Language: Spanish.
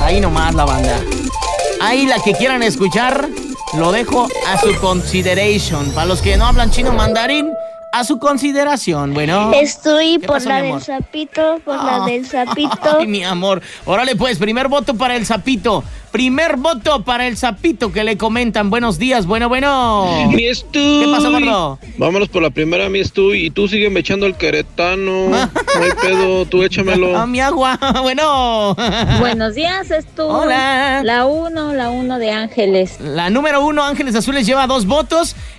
Ahí nomás la banda. Ahí la que quieran escuchar, lo dejo a su consideration. Para los que no hablan chino mandarín, a su consideración. Bueno. Estoy por pasó, la mi amor? del sapito, por la del sapito. Ay, mi amor. Órale, pues, primer voto para el sapito. Primer voto para el sapito que le comentan. Buenos días, bueno. Mi Estuy. ¿Qué pasó, gordo? Vámonos por la primera, mi Estuy. Y tú sígueme echando el queretano. No hay pedo, tú échamelo. A mi agua, bueno. Buenos días, Estuy. Hola. La uno de Ángeles. La número 1, Ángeles Azules, lleva 2 votos.